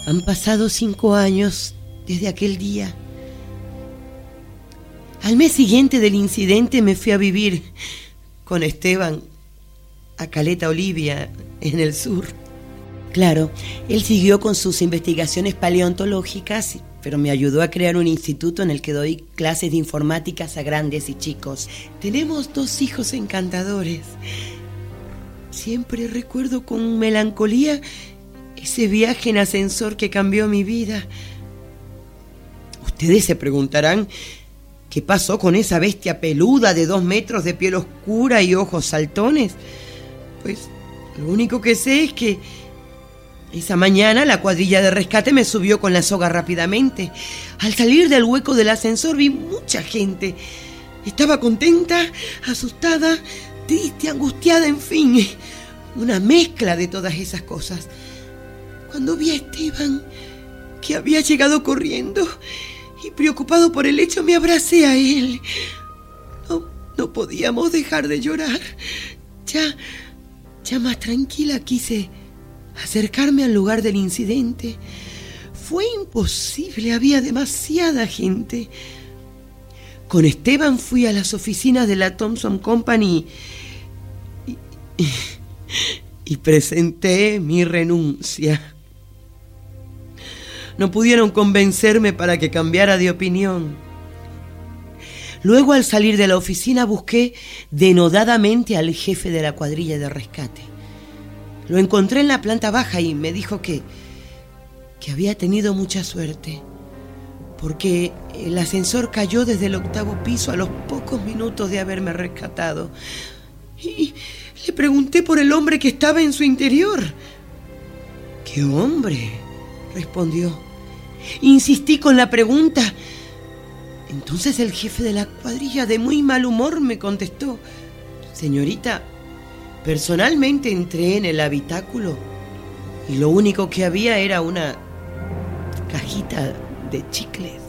Han pasado 5 años desde aquel día. Al mes siguiente del incidente me fui a vivir con Esteban a Caleta Olivia, en el sur. Claro, él siguió con sus investigaciones paleontológicas, pero me ayudó a crear un instituto en el que doy clases de informáticas a grandes y chicos. Tenemos 2 hijos encantadores. Siempre recuerdo con melancolía ese viaje en ascensor que cambió mi vida. Ustedes se preguntarán qué pasó con esa bestia peluda de 2 metros de piel oscura y ojos saltones. Pues lo único que sé es que esa mañana la cuadrilla de rescate me subió con la soga rápidamente. Al salir del hueco del ascensor vi mucha gente. Estaba contenta, asustada, triste, angustiada, en fin, una mezcla de todas esas cosas. Cuando vi a Esteban, que había llegado corriendo y preocupado por el hecho, me abracé a él. No podíamos dejar de llorar. Ya más tranquila quise acercarme al lugar del incidente. Fue imposible, había demasiada gente. Con Esteban fui a las oficinas de la Thomson Company y presenté mi renuncia. No pudieron convencerme para que cambiara de opinión. Luego, al salir de la oficina, busqué denodadamente al jefe de la cuadrilla de rescate. Lo encontré en la planta baja y me dijo que había tenido mucha suerte, porque el ascensor cayó desde el 8º piso a los pocos minutos de haberme rescatado. Y le pregunté por el hombre que estaba en su interior. ¿Qué hombre?, respondió. Insistí con la pregunta. Entonces el jefe de la cuadrilla, de muy mal humor, me contestó: señorita, personalmente entré en el habitáculo y lo único que había era una cajita de chicles.